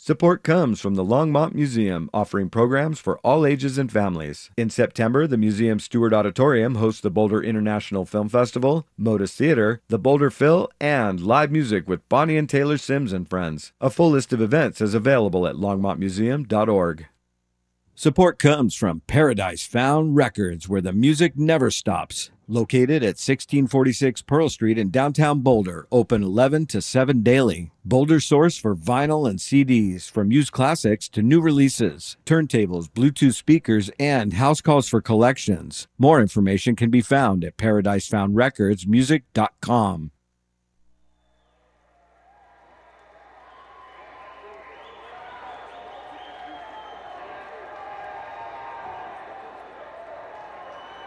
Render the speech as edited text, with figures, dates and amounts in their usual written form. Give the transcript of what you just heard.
Support comes from the Longmont Museum, offering programs for all ages and families. In September, the museum's Stewart Auditorium hosts the Boulder International Film Festival, Modus Theater, the Boulder Phil, and live music with Bonnie and Taylor Sims and Friends. A full list of events is available at longmontmuseum.org. Support comes from Paradise Found Records, where the music never stops. Located at 1646 Pearl Street in downtown Boulder, open 11 to 7 daily. Boulder's source for vinyl and CDs, from used classics to new releases, turntables, Bluetooth speakers, and house calls for collections. More information can be found at ParadiseFoundRecordsMusic.com.